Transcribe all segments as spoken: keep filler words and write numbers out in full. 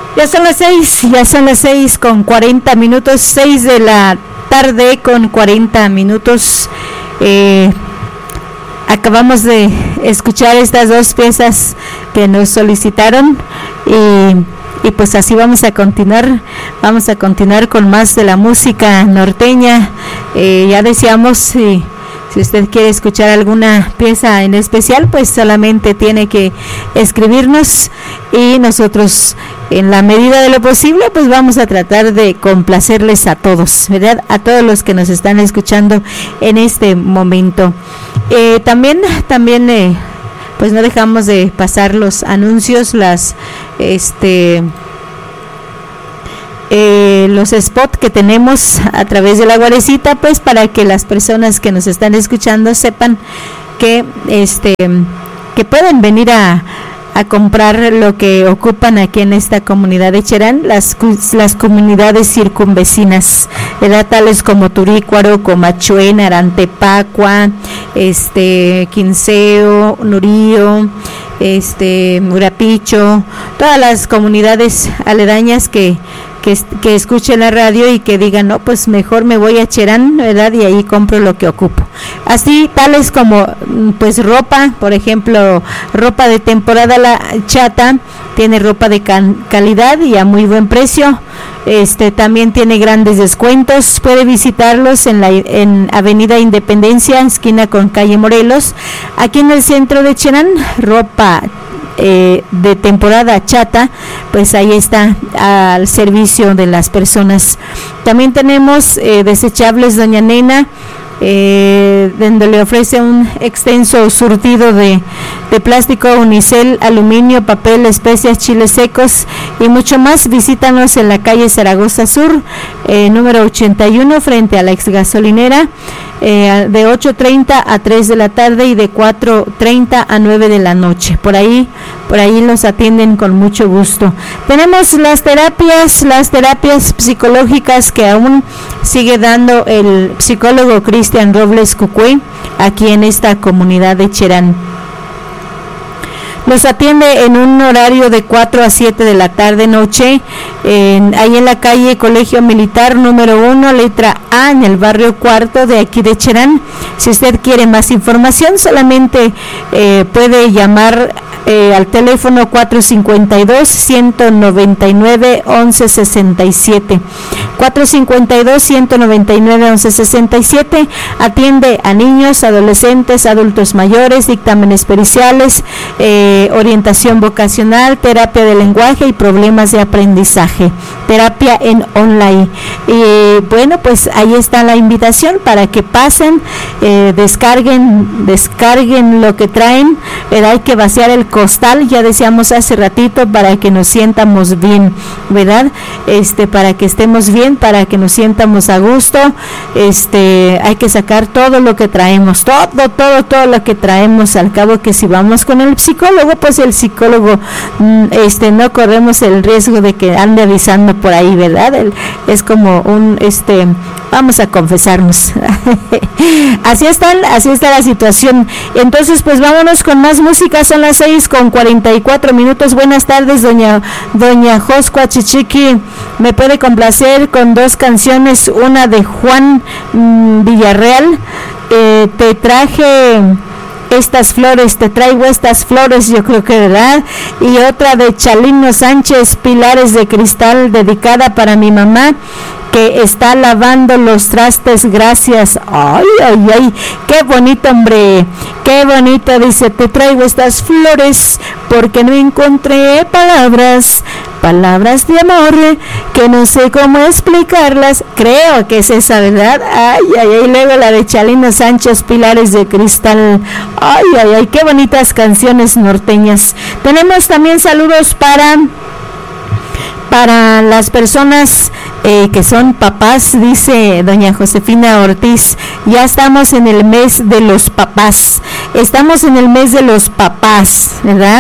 Ya son las seis, ya son las seis con cuarenta minutos, seis de la tarde con cuarenta minutos. Eh, acabamos de escuchar estas dos piezas que nos solicitaron y, y pues así vamos a continuar, vamos a continuar con más de la música norteña. Eh, ya decíamos, si, si usted quiere escuchar alguna pieza en especial, pues solamente tiene que escribirnos y nosotros, en la medida de lo posible, pues vamos a tratar de complacerles a todos, ¿verdad? A todos los que nos están escuchando en este momento. Eh, también, también, eh, pues no dejamos de pasar los anuncios, las, este, eh, los spots que tenemos a través de la Guarecita, pues para que las personas que nos están escuchando sepan que, este, que pueden venir a a comprar lo que ocupan aquí en esta comunidad de Cherán, las las comunidades circunvecinas, ¿verdad? Tales como Turícuaro, Comachuén, Arantepacua, este, Quinceo, Nurío, este, Murapicho, todas las comunidades aledañas que Que, que escuchen la radio y que digan, no, pues mejor me voy a Cherán, ¿verdad? Y ahí compro lo que ocupo. Así, tales como, pues ropa, por ejemplo, ropa de temporada la Chata, tiene ropa de can, calidad y a muy buen precio. Este también tiene grandes descuentos. Puede visitarlos en la en Avenida Independencia, esquina con calle Morelos, aquí en el centro de Cherán. Ropa Eh, de temporada Chata, pues ahí está al servicio de las personas. También tenemos eh, desechables Doña Nena, eh, donde le ofrece un extenso surtido de, de plástico, unicel, aluminio, papel, especias, chiles secos y mucho más. Visítanos en la calle Zaragoza Sur, eh, número ochenta y uno, frente a la ex gasolinera, eh, de ocho treinta a tres de la tarde y de cuatro treinta a nueve de la noche. Por ahí, por ahí los atienden con mucho gusto. Tenemos las terapias, las terapias psicológicas que aún sigue dando el psicólogo Cristian Robles Cucué aquí en esta comunidad de Cherán. Los atiende en un horario de cuatro a siete de la tarde noche, en, ahí en la calle Colegio Militar número uno, letra A, en el barrio Cuarto de aquí de Cherán. Si usted quiere más información, solamente eh, puede llamar eh, al teléfono cuatro cinco dos, uno nueve nueve, once sesenta y siete. cuatro cinco dos, uno nueve nueve, once sesenta y siete. Atiende a niños, adolescentes, adultos mayores, dictámenes periciales, eh, orientación vocacional, terapia de lenguaje y problemas de aprendizaje, terapia en online. Y bueno, pues ahí está la invitación para que pasen, eh, descarguen, descarguen lo que traen, ¿verdad? Hay que vaciar el costal, ya decíamos hace ratito, para que nos sientamos bien, ¿verdad? Este, para que estemos bien, para que nos sientamos a gusto. Este, hay que sacar todo lo que traemos, todo, todo, todo lo que traemos. Al cabo que si vamos con el psicólogo, pues el psicólogo, este, no corremos el riesgo de que ande avisando por ahí, ¿verdad? El, es como un, este, vamos a confesarnos. Así está, así está la situación. Entonces, pues vámonos con más música. Son las seis con cuarenta y cuatro minutos. Buenas tardes, doña doña Joscua Chichiqui. Me puede complacer con dos canciones, una de Juan mmm, Villarreal, eh, te traje estas flores, te traigo estas flores, yo creo que, ¿verdad? Y otra de Chalino Sánchez, Pilares de Cristal, dedicada para mi mamá, que está lavando los trastes, gracias. Ay, ay, ay, qué bonito, hombre, qué bonito. Dice, te traigo estas flores porque no encontré palabras, palabras de amor, que no sé cómo explicarlas. Creo que es esa, ¿verdad? Ay, ay, ay. Luego la de Chalino Sánchez, Pilares de Cristal. Ay, ay, ay, qué bonitas canciones norteñas. Tenemos también saludos para para las personas eh, que son papás, dice doña Josefina Ortiz. Ya estamos en el mes de los papás, estamos en el mes de los papás, ¿verdad?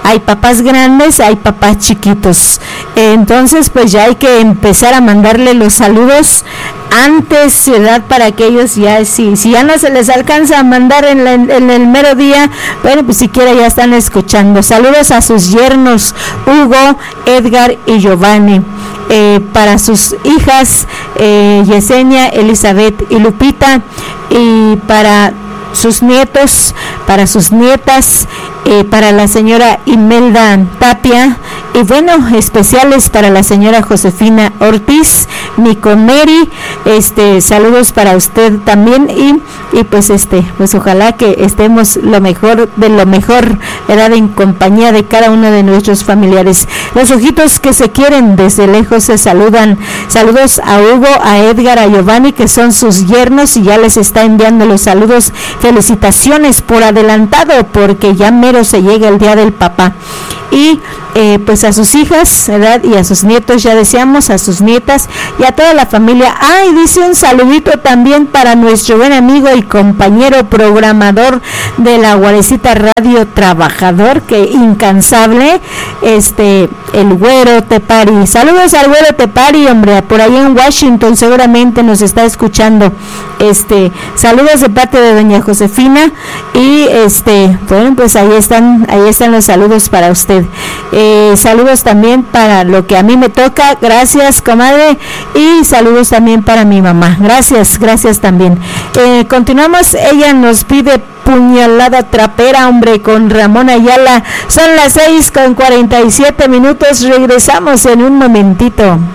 hay papás grandes, hay papás chiquitos. Entonces, pues ya hay que empezar a mandarle los saludos antes, ¿verdad? Para que ellos ya, si, si ya no se les alcanza a mandar en, la, en el mero día, bueno, pues siquiera ya están escuchando. Saludos a sus yernos, Hugo, Edgar y Giovanni. Eh, para sus hijas, eh, Yesenia, Elizabeth y Lupita, y para sus nietos, para sus nietas, eh, para la señora Imelda Tapia, y bueno, especiales para la señora Josefina Ortiz, Nicomeri, este, saludos para usted también, y, y pues este, pues ojalá que estemos lo mejor de lo mejor, ¿verdad? En compañía de cada uno de nuestros familiares. Los ojitos que se quieren desde lejos se saludan. Saludos a Hugo, a Edgar, a Giovanni, que son sus yernos, y ya les está enviando los saludos. Felicitaciones por adelantado, porque ya mero se llega el día del papá. Y eh, pues a sus hijas, ¿verdad? Y a sus nietos, ya decíamos, a sus nietas y a toda la familia. Ay, ah, dice un saludito también para nuestro buen amigo y compañero programador de la Guarecita Radio Trabajador, que incansable, este, el Güero Tepari. Saludos al Güero Tepari, hombre, por ahí en Washington seguramente nos está escuchando. Este, saludos de parte de doña Josefina, y este, bueno, pues ahí están, ahí están los saludos para usted. Eh, saludos también para lo que a mí me toca, gracias, comadre, y saludos también para mi mamá, gracias, gracias también. Eh, continuamos, ella nos pide Puñalada Trapera, hombre, con Ramón Ayala. Son las seis con cuarenta y siete minutos, regresamos en un momentito.